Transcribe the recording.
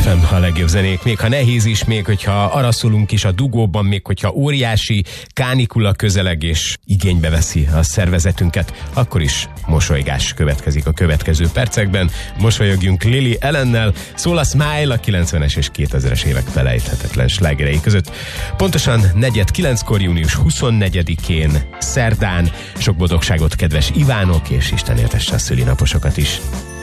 FM, a legjobb zenék, még ha nehéz is, még hogyha araszolunk is a dugóban, még hogyha óriási kánikula közeleg és igénybe veszi a szervezetünket, akkor is mosolygás következik a következő percekben. Mosolyogjunk Lily Allennel, szól a Smile a 90-es és 2000-es évek felejthetetlen slágerei között. Pontosan 4:09-kor, június 24-én, szerdán. Sok boldogságot, kedves Ivánok, és Isten éltesse a szülinaposokat is.